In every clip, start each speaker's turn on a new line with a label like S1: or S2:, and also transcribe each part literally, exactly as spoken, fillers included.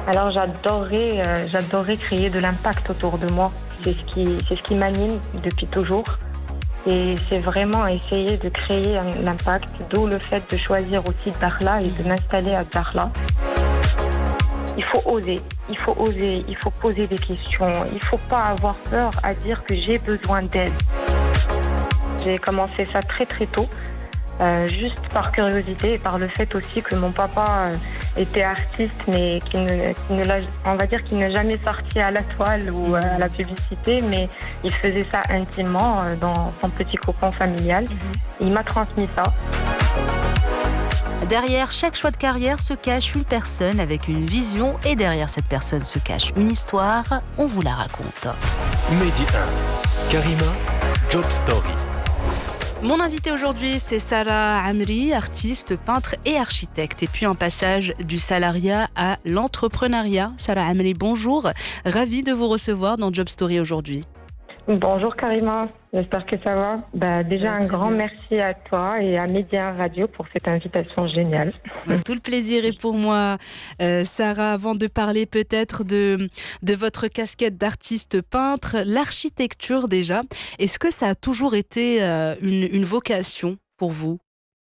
S1: Alors j'adorais, euh, j'adorais créer de l'impact autour de moi. C'est ce qui, c'est ce qui m'anime depuis toujours. Et c'est vraiment essayer de créer un, l'impact, d'où le fait de choisir aussi Dakhla et de m'installer à Dakhla. Il faut oser, il faut oser, il faut poser des questions. Il ne faut pas avoir peur à dire que j'ai besoin d'aide. J'ai commencé ça très très tôt. Euh, juste par curiosité et par le fait aussi que mon papa euh, était artiste, mais qui ne, qui ne l'a, on va dire qu'il n'est jamais sorti à la toile ou euh, à la publicité, mais il faisait ça intimement euh, dans son petit cocon familial. Mm-hmm. Il m'a transmis ça.
S2: Derrière chaque choix de carrière se cache une personne avec une vision et derrière cette personne se cache une histoire. On vous la raconte.
S3: Mehdi un, Karima, Job Story.
S2: Mon invité aujourd'hui, c'est Sarah Amri, artiste, peintre et architecte. Et puis un passage du salariat à l'entrepreneuriat. Sarah Amri, bonjour. Ravie de vous recevoir dans Job Story aujourd'hui.
S1: Bonjour Karima, j'espère que ça va. Bah, déjà un grand bien. Merci à toi et à Mehdi un Radio pour cette invitation géniale.
S2: Tout le plaisir est pour moi. Euh, Sarah, avant de parler peut-être de, de votre casquette d'artiste peintre, l'architecture déjà, est-ce que ça a toujours été euh, une, une vocation pour vous ?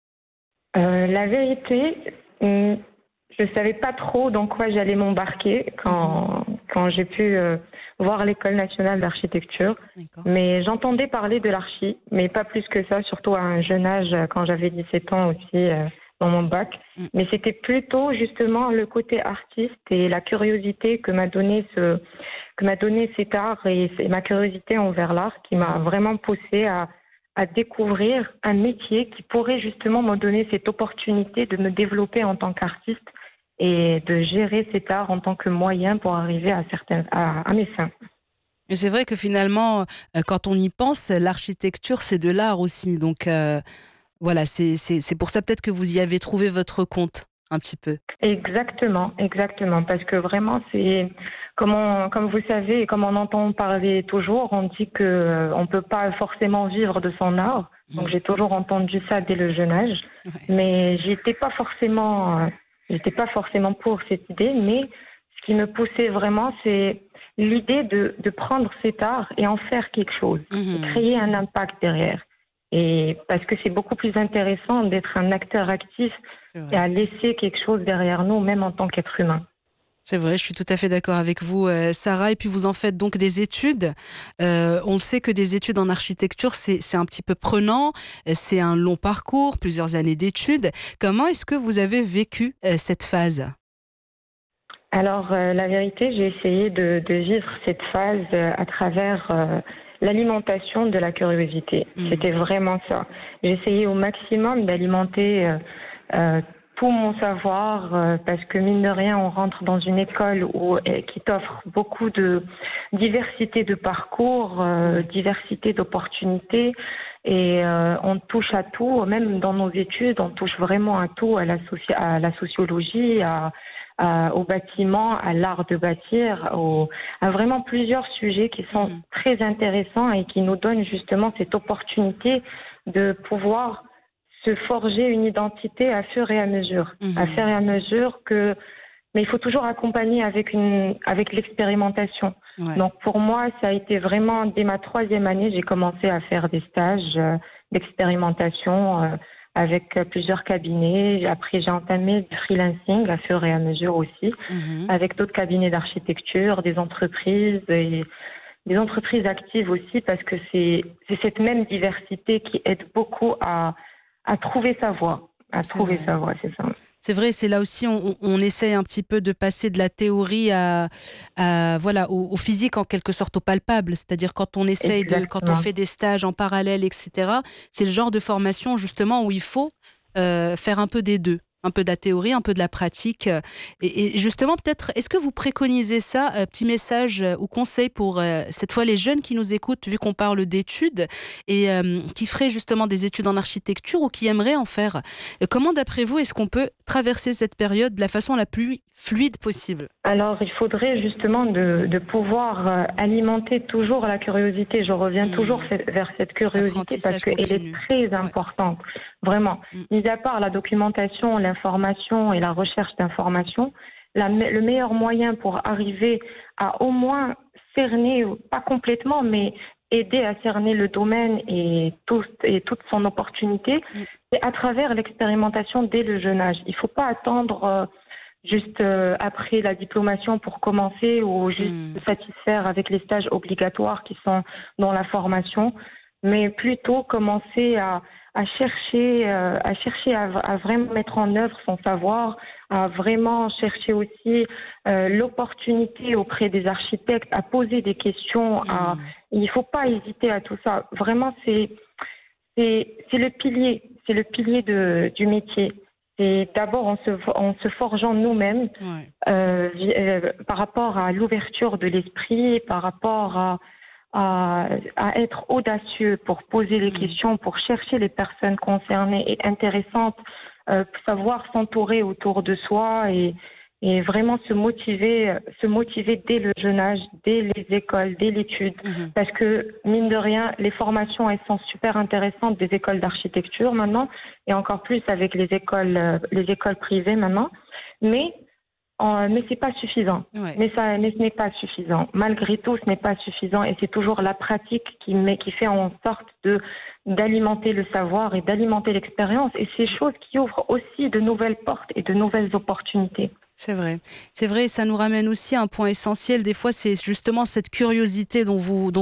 S1: euh, La vérité, hum, je ne savais pas trop dans quoi j'allais m'embarquer quand, mmh. quand j'ai pu euh, voir l'École nationale d'architecture. D'accord. Mais j'entendais parler de l'archi, mais pas plus que ça, surtout à un jeune âge, quand j'avais dix-sept ans aussi, euh, dans mon bac. Mmh. Mais c'était plutôt justement le côté artiste et la curiosité que m'a donné, ce, que m'a donné cet art et, et ma curiosité envers l'art qui mmh. m'a vraiment poussée à, à découvrir un métier qui pourrait justement me donner cette opportunité de me développer en tant qu'artiste et de gérer cet art en tant que moyen pour arriver à, certains, à, à mes fins.
S2: Et c'est vrai que finalement, quand on y pense, l'architecture, c'est de l'art aussi. Donc euh, voilà, c'est, c'est, c'est pour ça peut-être que vous y avez trouvé votre compte un petit peu.
S1: Exactement, exactement. Parce que vraiment, c'est comme, on, comme vous savez et comme on entend parler toujours, on dit qu'on euh, ne peut pas forcément vivre de son art. Donc mmh. j'ai toujours entendu ça dès le jeune âge. Ouais. Mais je n'étais pas forcément... Euh, J'étais pas forcément pour cette idée, mais ce qui me poussait vraiment, c'est l'idée de, de prendre cet art et en faire quelque chose, mmh. et créer un impact derrière. Et parce que c'est beaucoup plus intéressant d'être un acteur actif et à laisser quelque chose derrière nous, même en tant qu'être humain.
S2: C'est vrai, je suis tout à fait d'accord avec vous, euh, Sarah. Et puis vous en faites donc des études. Euh, on le sait que des études en architecture, c'est, c'est un petit peu prenant. C'est un long parcours, plusieurs années d'études. Comment est-ce que vous avez vécu euh, cette phase ?
S1: Alors, euh, la vérité, j'ai essayé de, de vivre cette phase euh, à travers euh, l'alimentation de la curiosité. Mmh. C'était vraiment ça. J'ai essayé au maximum d'alimenter euh, euh, tout mon savoir, euh, parce que mine de rien, on rentre dans une école où, euh, qui t'offre beaucoup de diversité de parcours, euh, diversité d'opportunités, et euh, on touche à tout, même dans nos études, on touche vraiment à tout, à la, soci- à la sociologie, à, à, au bâtiment, à l'art de bâtir, au, à vraiment plusieurs sujets qui sont mmh. très intéressants et qui nous donnent justement cette opportunité de pouvoir se forger une identité à fur et à mesure, mmh. à fur et à mesure que, mais il faut toujours accompagner avec une, avec l'expérimentation. Ouais. Donc pour moi, ça a été vraiment dès ma troisième année, j'ai commencé à faire des stages euh, d'expérimentation euh, avec plusieurs cabinets. Après, j'ai entamé du freelancing à fur et à mesure aussi, mmh. avec d'autres cabinets d'architecture, des entreprises et des entreprises actives aussi, parce que c'est, c'est cette même diversité qui aide beaucoup à à trouver sa voie, à c'est trouver vrai. sa voie, c'est ça.
S2: C'est vrai, c'est là aussi on, on essaie un petit peu de passer de la théorie à, à voilà au, au physique en quelque sorte, au palpable. C'est-à-dire quand on essaye Exactement. de, quand on fait des stages en parallèle, et cetera. C'est le genre de formation justement où il faut euh, faire un peu des deux. Un peu de la théorie, un peu de la pratique. Et, et justement, peut-être, est-ce que vous préconisez ça, euh, petit message euh, ou conseil pour euh, cette fois les jeunes qui nous écoutent, vu qu'on parle d'études, et euh, qui feraient justement des études en architecture ou qui aimeraient en faire. Euh, comment, d'après vous, est-ce qu'on peut traverser cette période de la façon la plus fluide possible ?
S1: Alors, il faudrait justement de, de pouvoir euh, alimenter toujours la curiosité. Je reviens mmh. toujours fait, vers cette curiosité parce qu'elle est très importante, ouais. vraiment. Mmh. Mis à part la documentation, l'information et la recherche d'informations, la, le meilleur moyen pour arriver à au moins cerner, pas complètement, mais aider à cerner le domaine et, tout, et toute son opportunité, mmh. c'est à travers l'expérimentation dès le jeune âge. Il ne faut pas attendre euh, juste euh, après la diplomation pour commencer ou juste mmh. se satisfaire avec les stages obligatoires qui sont dans la formation, mais plutôt commencer à, à chercher, euh, à, chercher à, à vraiment mettre en œuvre son savoir, à vraiment chercher aussi euh, l'opportunité auprès des architectes, à poser des questions. Mmh. À, il ne faut pas hésiter à tout ça. Vraiment, c'est, c'est, c'est le pilier, c'est le pilier de, du métier. C'est d'abord en se, en se forgeant nous-mêmes ouais. euh, euh, par rapport à l'ouverture de l'esprit, par rapport à, à, à être audacieux pour poser les mmh. questions, pour chercher les personnes concernées et intéressantes, euh, savoir s'entourer autour de soi et, et vraiment se motiver, se motiver dès le jeune âge, dès les écoles, dès l'étude. Mmh. Parce que, mine de rien, les formations, elles sont super intéressantes des écoles d'architecture maintenant, et encore plus avec les écoles, les écoles privées maintenant. Mais, euh, mais c'est pas suffisant. Ouais. Mais, ça, mais ce n'est pas suffisant. Malgré tout, ce n'est pas suffisant, et c'est toujours la pratique qui, met, qui fait en sorte de, d'alimenter le savoir et d'alimenter l'expérience. Et ces choses qui ouvrent aussi de nouvelles portes et de nouvelles opportunités.
S2: C'est vrai. C'est vrai, ça nous ramène aussi à un point essentiel. Des fois, c'est justement cette curiosité dont vous, dont